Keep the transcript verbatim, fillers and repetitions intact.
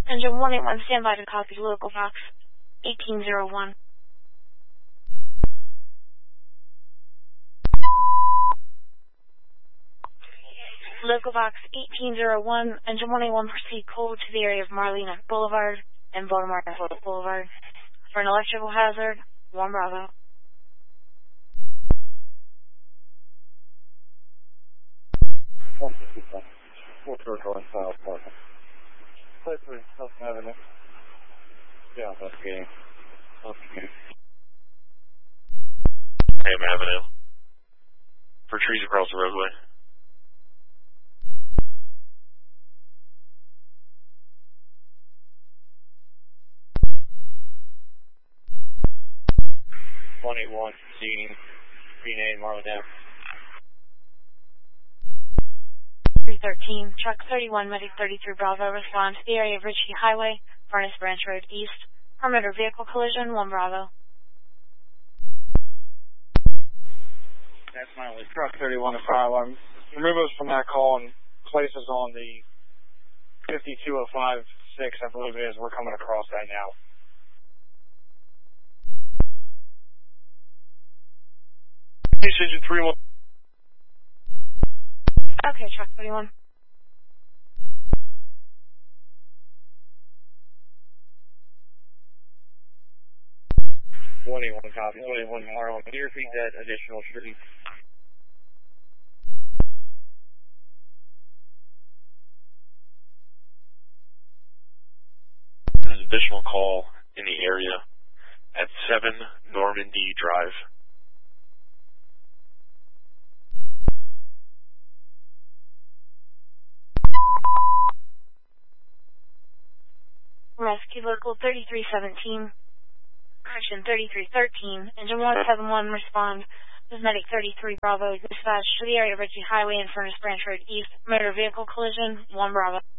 Engine one eight one, stand by to copy local box eighteen oh one. Local box eighteen oh one, engine one eight one, proceed cold to the area of Marlena Boulevard and Baltimore Boulevard for an electrical hazard, one Bravo. one fifty-five, four Circle and South Park. Play three, South Avenue. Yeah, that's game. Okay. Ham Avenue. For trees across the roadway. one eight one, seeing Green A, Marlin Ave. three thirteen, truck thirty-one, medic thirty-three Bravo, respond to the area of Ritchie Highway, Furnace Branch Road East, perimeter vehicle collision, one Bravo. That's my only truck thirty-one and fire alarm. Remove us from that call and place us on the fifty-two oh five six, I believe it is. We're coming across that now. Engine three one. Okay, truck thirty-one. one eight one copy, one eight one Marlin. Can you repeat that additional street? There's an additional call in the area at seven Normandy Drive. Rescue local thirty-three seventeen, correction thirty-three thirteen, engine one seven one, respond. This is medic thirty-three Bravo, dispatch to the area of Ritchie Highway and Furnace Branch Road East, motor vehicle collision, one Bravo.